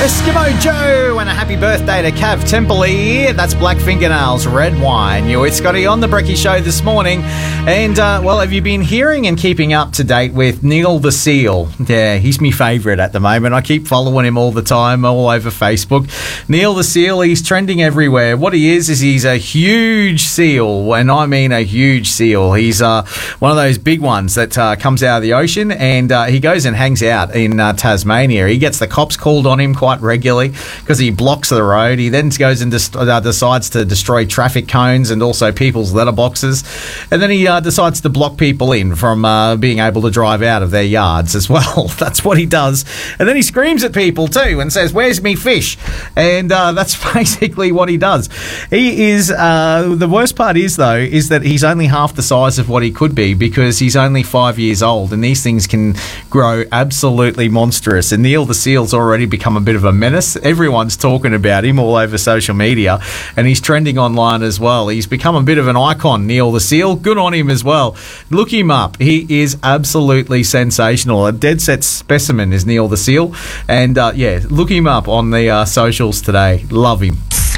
Eskimo Joe, and a happy birthday to Cav Templey. That's Black Fingernails, Red Wine. You're with Scotty on the Brekkie Show this morning. And, have you been hearing and keeping up to date with Neil the Seal? Yeah, he's my favourite at the moment. I keep following him all the time, all over Facebook. Neil the Seal, he's trending everywhere. What he is he's a huge seal, and I mean a huge seal. He's one of those big ones that comes out of the ocean, and he goes and hangs out in Tasmania. He gets the cops called on him quite regularly because he blocks the road. He then goes and decides to destroy traffic cones and also people's letterboxes, and then he decides to block people in from being able to drive out of their yards as well. That's what he does. And then he screams at people too and says, "Where's me fish?" And that's basically what he does. He is the worst part is that he's only half the size of what he could be, because he's only 5 years old, and these things can grow absolutely monstrous. And Neil the Seal's already become a bit of a menace. Everyone's talking about him all over social media, and he's trending online as well. He's become a bit of an icon, Neil the Seal. Good on him as well. Look him up. He is absolutely sensational. A dead set specimen is Neil the Seal. And look him up on the socials today. Love him.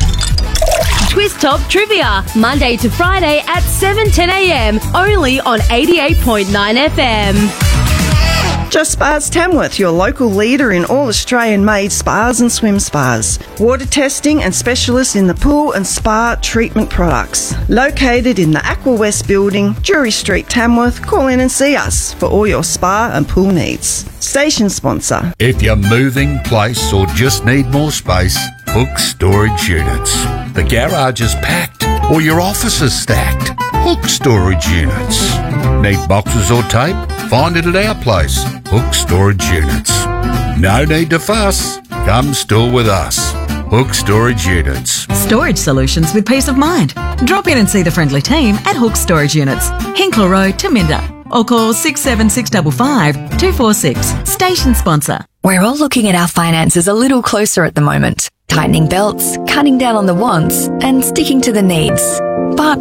Twist Top Trivia, Monday to Friday at 7:10 a.m, only on 88.9 FM. Just Spas Tamworth, your local leader in all Australian-made spas and swim spas. Water testing and specialists in the pool and spa treatment products. Located in the Aqua West building, Drury Street, Tamworth. Call in and see us for all your spa and pool needs. Station sponsor. If you're moving, place or just need more space, Hook Storage Units. The garage is packed or your office is stacked. Hook Storage Units. Need boxes or tape? Find it at our place, Hook Storage Units. No need to fuss. Come store with us. Hook Storage Units. Storage solutions with peace of mind. Drop in and see the friendly team at Hook Storage Units, Hinkler Road, Taminda, or call 67655 246. Station sponsor. We're all looking at our finances a little closer at the moment. Tightening belts, cutting down on the wants, and sticking to the needs. But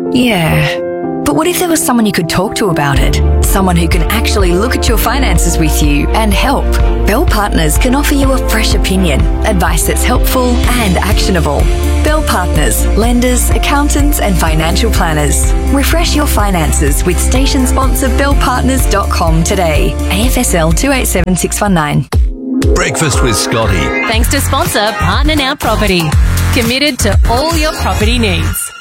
what if there was someone you could talk to about it? Someone who can actually look at your finances with you and help. Bell Partners can offer you a fresh opinion, advice that's helpful and actionable. Bell Partners, lenders, accountants and financial planners. Refresh your finances with station sponsor bellpartners.com today. AFSL 287619. Breakfast with Scotty. Thanks to sponsor Partner Now Property. Committed to all your property needs.